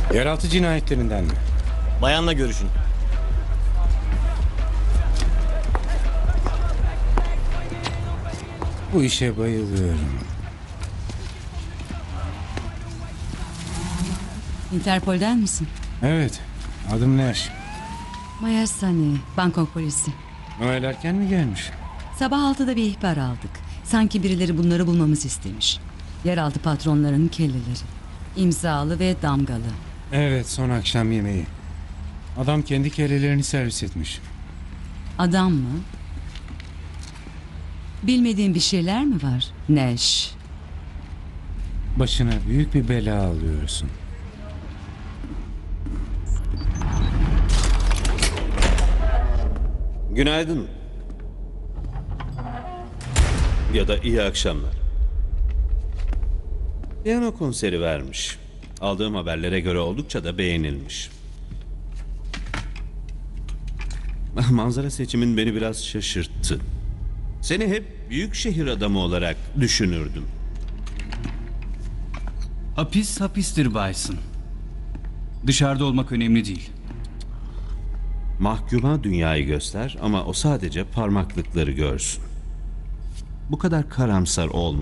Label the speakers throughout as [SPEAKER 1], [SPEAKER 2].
[SPEAKER 1] Yeraltı cinayetlerinden mi?
[SPEAKER 2] Bayanla görüşün.
[SPEAKER 1] Bu işe bayılıyorum.
[SPEAKER 3] Interpol'den misin?
[SPEAKER 1] Evet, adım Nash.
[SPEAKER 3] Maya Sani, Bangkok polisi.
[SPEAKER 1] Noel erken mi gelmiş?
[SPEAKER 3] Sabah 6'da bir ihbar aldık. Sanki birileri bunları bulmamızı istemiş. Yeraltı patronlarının kelleleri. İmzalı ve damgalı.
[SPEAKER 1] Evet, son akşam yemeği. Adam kendi kellelerini servis etmiş.
[SPEAKER 3] Adam mı? Bilmediğin bir şeyler mi var? Neş.
[SPEAKER 1] Başına büyük bir bela alıyorsun.
[SPEAKER 4] Günaydın. Ya da iyi akşamlar. Piyano konseri vermiş. Aldığım haberlere göre oldukça da beğenilmiş. Manzara seçimin beni biraz şaşırttı. Seni hep büyük şehir adamı olarak düşünürdüm.
[SPEAKER 5] Hapis hapistir Bison. Dışarıda olmak önemli değil.
[SPEAKER 4] Mahkuma dünyayı göster ama o sadece parmaklıkları görsün. Bu kadar karamsar olma.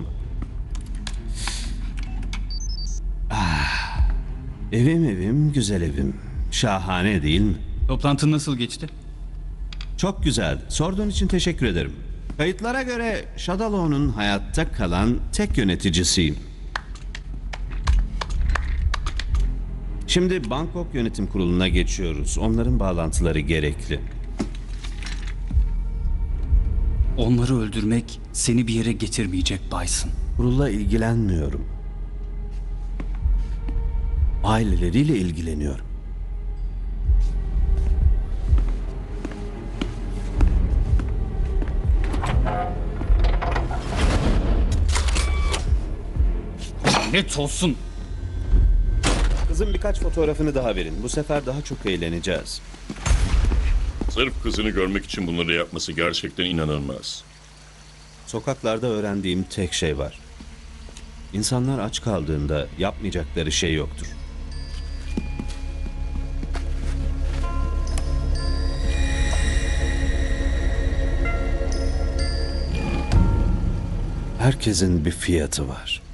[SPEAKER 4] Evim güzel evim. Şahane değil mi?
[SPEAKER 5] Toplantın nasıl geçti?
[SPEAKER 4] Çok güzeldi. Sorduğun için teşekkür ederim. Kayıtlara göre Shadalow'un hayatta kalan tek yöneticisiyim. Şimdi Bangkok Yönetim Kurulu'na geçiyoruz. Onların bağlantıları gerekli.
[SPEAKER 5] Onları öldürmek seni bir yere getirmeyecek Bison.
[SPEAKER 4] Kurulla ilgilenmiyorum. Aileleriyle ilgileniyorum.
[SPEAKER 5] Lanet olsun.
[SPEAKER 4] Kızım birkaç fotoğrafını daha verin. Bu sefer daha çok eğleneceğiz.
[SPEAKER 6] Sırf kızını görmek için bunları yapması gerçekten inanılmaz.
[SPEAKER 4] Sokaklarda öğrendiğim tek şey var. İnsanlar aç kaldığında yapmayacakları şey yoktur. Herkesin bir fiyatı var.